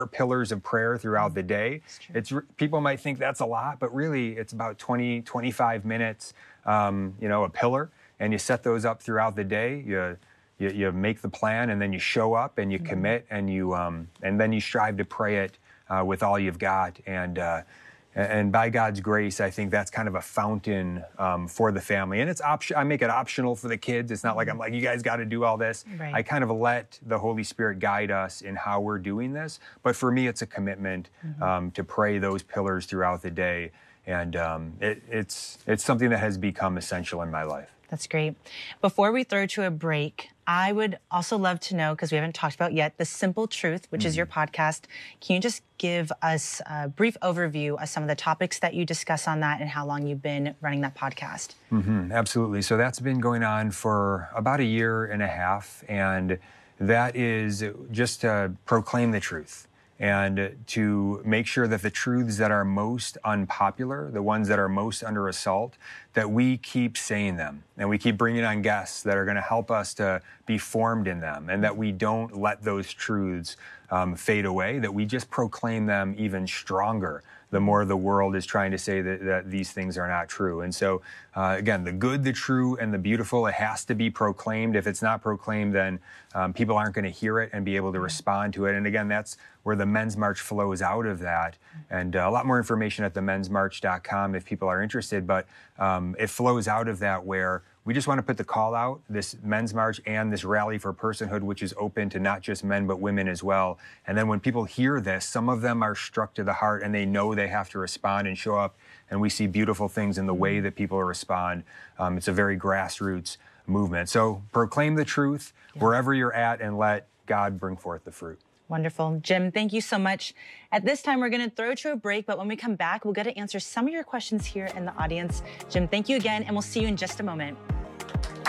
pillars of prayer throughout the day. People might think that's a lot, but really it's about 20, 25 minutes, a pillar, and you set those up throughout the day. You make the plan, and then you show up and you commit, and then you strive to pray it with all you've got. And by God's grace, I think that's kind of a fountain for the family. And it's I make it optional for the kids. It's not like I'm like, you guys got to do all this. Right. I kind of let the Holy Spirit guide us in how we're doing this. But for me, it's a commitment to pray those pillars throughout the day. And it's something that has become essential in my life. That's great. Before we throw to a break, I would also love to know, because we haven't talked about yet, The Simple Truth, which is your podcast. Can you just give us a brief overview of some of the topics that you discuss on that and how long you've been running that podcast? Absolutely. So that's been going on for about a year and a half, and that is just to proclaim the truth and to make sure that the truths that are most unpopular, the ones that are most under assault, that we keep saying them and we keep bringing on guests that are going to help us to be formed in them, and that we don't let those truths fade away, that we just proclaim them even stronger the more the world is trying to say that these things are not true. And so, again, the good, the true, and the beautiful, it has to be proclaimed. If it's not proclaimed, then people aren't going to hear it and be able to respond to it. And again, that's where the Men's March flows out of that. And a lot more information at themensmarch.com if people are interested. But it flows out of that, where we just want to put the call out, this Men's March and this Rally for Personhood, which is open to not just men, but women as well. And then when people hear this, some of them are struck to the heart and they know they have to respond and show up. And we see beautiful things in the way that people respond. It's a very grassroots movement. So proclaim the truth wherever you're at and let God bring forth the fruit. Wonderful. Jim, thank you so much. At this time, we're going to throw to a break, but when we come back, we'll get to answer some of your questions here in the audience. Jim, thank you again, and we'll see you in just a moment.